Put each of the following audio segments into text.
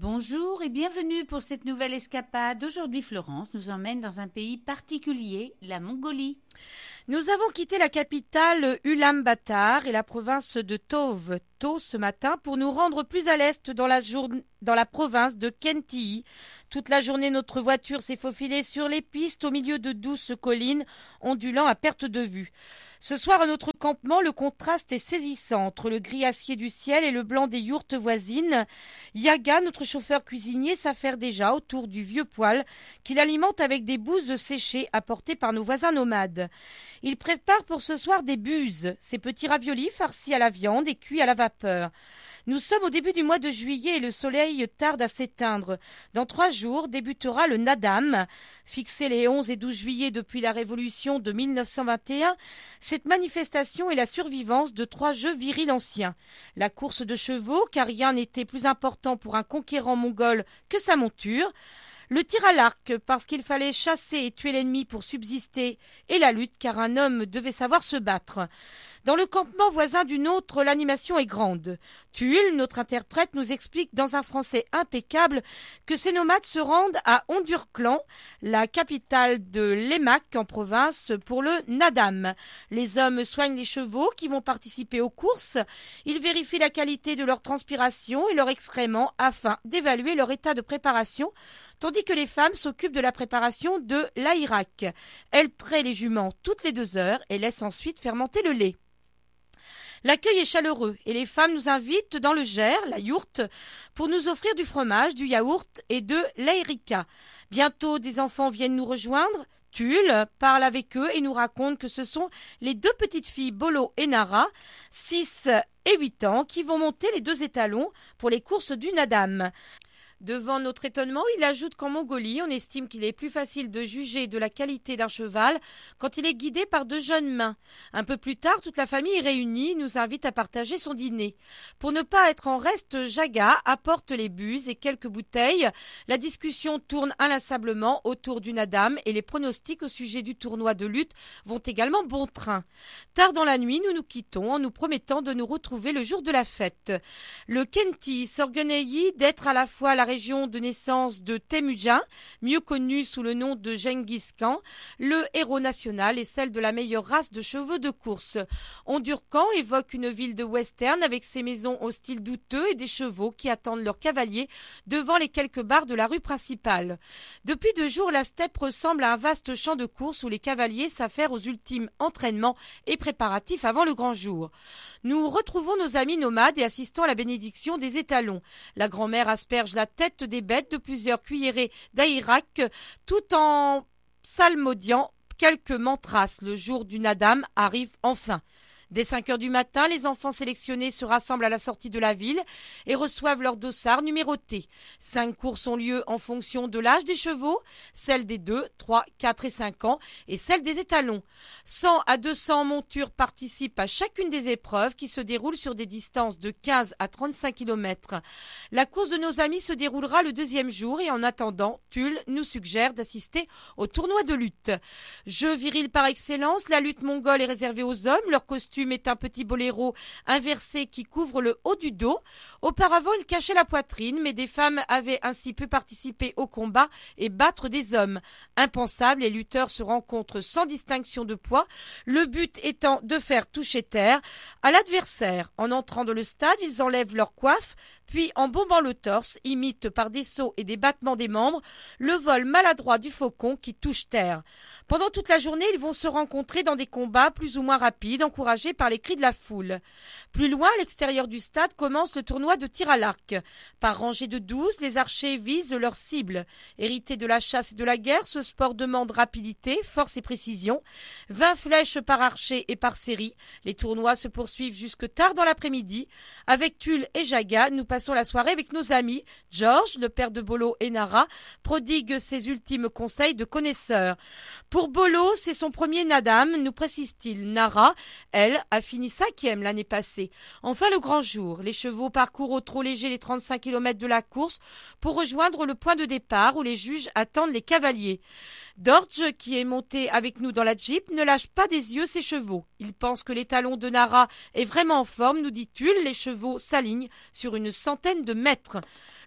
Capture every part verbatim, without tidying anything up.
Bonjour et bienvenue pour cette nouvelle escapade. Aujourd'hui, Florence nous emmène dans un pays particulier, la Mongolie. Nous avons quitté la capitale Ulaanbaatar et la province de Tove tôt ce matin pour nous rendre plus à l'est dans la, jour... dans la province de Khentii. Toute la journée, notre voiture s'est faufilée sur les pistes au milieu de douces collines ondulant à perte de vue. Ce soir, à notre campement, le contraste est saisissant entre le gris acier du ciel et le blanc des yourtes voisines. Yaga, notre chauffeur cuisinier, s'affaire déjà autour du vieux poêle qu'il alimente avec des bouses séchées apportées par nos voisins nomades. Il prépare pour ce soir des buses, ces petits raviolis farcis à la viande et cuits à la vapeur. Nous sommes au début du mois de juillet et le soleil tarde à s'éteindre. Dans trois jours débutera le Naadam. Fixé les onze et douze juillet depuis la révolution de mille neuf cent vingt et un, cette manifestation est la survivance de trois jeux virils anciens. La course de chevaux, car rien n'était plus important pour un conquérant mongol que sa monture. Le tir à l'arc, parce qu'il fallait chasser et tuer l'ennemi pour subsister, et la lutte, car un homme devait savoir se battre. Dans le campement voisin du nôtre, l'animation est grande. Tulle, notre interprète, nous explique dans un français impeccable que ces nomades se rendent à Ondurklan, la capitale de l'Emak en province, pour le Naadam. Les hommes soignent les chevaux qui vont participer aux courses. Ils vérifient la qualité de leur transpiration et leur excrément afin d'évaluer leur état de préparation, tandis que les femmes s'occupent de la préparation de l'aïrak. Elles traient les juments toutes les deux heures et laissent ensuite fermenter le lait. L'accueil est chaleureux et les femmes nous invitent dans le Ger, la yourte, pour nous offrir du fromage, du yaourt et de l'aérika. Bientôt, des enfants viennent nous rejoindre. Tulle parle avec eux et nous raconte que ce sont les deux petites filles Bolo et Nara, six et huit ans, qui vont monter les deux étalons pour les courses du Naadam. Devant notre étonnement, il ajoute qu'en Mongolie, on estime qu'il est plus facile de juger de la qualité d'un cheval quand il est guidé par deux jeunes mains. Un peu plus tard, toute la famille réunie nous invite à partager son dîner. Pour ne pas être en reste, Jaga apporte les buses et quelques bouteilles. La discussion tourne inlassablement autour du Naadam et les pronostics au sujet du tournoi de lutte vont également bon train. Tard dans la nuit, nous nous quittons en nous promettant de nous retrouver le jour de la fête. Le Khentii s'orgueillit d'être à la fois la région de naissance de Temujin, mieux connu sous le nom de Genghis Khan, le héros national et celle de la meilleure race de chevaux de course. Ondurklan évoque une ville de western avec ses maisons au style douteux et des chevaux qui attendent leurs cavaliers devant les quelques bars de la rue principale. Depuis deux jours, la steppe ressemble à un vaste champ de course où les cavaliers s'affairent aux ultimes entraînements et préparatifs avant le grand jour. Nous retrouvons nos amis nomades et assistons à la bénédiction des étalons. La grand-mère asperge la tête des bêtes de plusieurs cuillerées d'aïrak tout en psalmodiant quelques mantras. Le jour du Naadam arrive enfin. Dès cinq heures du matin, les enfants sélectionnés se rassemblent à la sortie de la ville et reçoivent leur dossard numéroté. Cinq courses ont lieu en fonction de l'âge des chevaux, celle des deux, trois, quatre et cinq ans et celle des étalons. cent à deux cents montures participent à chacune des épreuves qui se déroulent sur des distances de quinze à trente-cinq kilomètres. La course de nos amis se déroulera le deuxième jour et en attendant, Tulle nous suggère d'assister au tournoi de lutte. Jeu viril par excellence, la lutte mongole est réservée aux hommes, leur costume est un petit boléro inversé qui couvre le haut du dos. Auparavant, il cachait la poitrine, mais des femmes avaient ainsi pu participer au combat et battre des hommes. Impensable, les lutteurs se rencontrent sans distinction de poids, le but étant de faire toucher terre à l'adversaire. En entrant dans le stade, ils enlèvent leur coiffe, puis en bombant le torse, imitent par des sauts et des battements des membres le vol maladroit du faucon qui touche terre. Pendant toute la journée, ils vont se rencontrer dans des combats plus ou moins rapides, encouragés par les cris de la foule. Plus loin, à l'extérieur du stade, commence le tournoi de tir à l'arc. Par rangée de douze, les archers visent leur cible. Hérité de la chasse et de la guerre, ce sport demande rapidité, force et précision. Vingt flèches par archer et par série. Les tournois se poursuivent jusque tard dans l'après-midi. Avec Tulle et Jaga, nous passons la soirée avec nos amis. George, le père de Bolo et Nara, prodigue ses ultimes conseils de connaisseur. Pour Bolo, c'est son premier Naadam, nous précise-t-il. Nara, elle, a fini cinquième l'année passée. Enfin, le grand jour. Les chevaux parcourent au trot léger les trente-cinq kilomètres de la course pour rejoindre le point de départ où les juges attendent les cavaliers. Dorje, qui est monté avec nous dans la Jeep, ne lâche pas des yeux ses chevaux. Il pense que l'étalon de Nara est vraiment en forme, nous dit-il. Les chevaux s'alignent sur une centaine de mètres.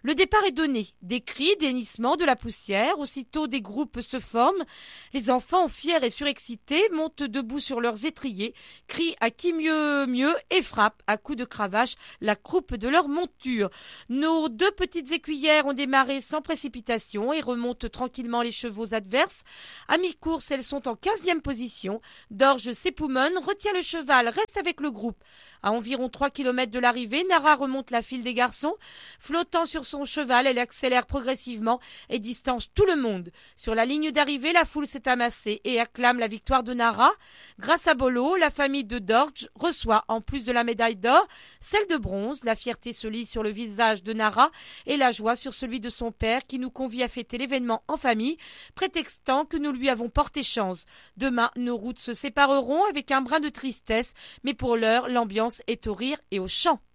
Le départ est donné. Des cris, des hennissements, de la poussière. Aussitôt, des groupes se forment. Les enfants, fiers et surexcités, montent debout sur leurs étriers, crient à qui mieux mieux et frappent à coups de cravache la croupe de leur monture. Nos deux petites écuyères ont démarré sans précipitation et remontent tranquillement les chevaux adverses. À mi-course, elles sont en quinzième position. Dorje Sepoumon retient le cheval, reste avec le groupe. À environ trois kilomètres de l'arrivée, Nara remonte la file des garçons. Flottant sur son cheval, elle accélère progressivement et distance tout le monde. Sur la ligne d'arrivée, la foule s'est amassée et acclame la victoire de Nara. Grâce à Bolo, la famille de Dorje reçoit, en plus de la médaille d'or, celle de bronze. La fierté se lit sur le visage de Nara et la joie sur celui de son père qui nous convie à fêter l'événement en famille, prétextant que nous lui avons porté chance. Demain, nos routes se sépareront avec un brin de tristesse, mais pour l'heure, l'ambiance est au rire et au chant.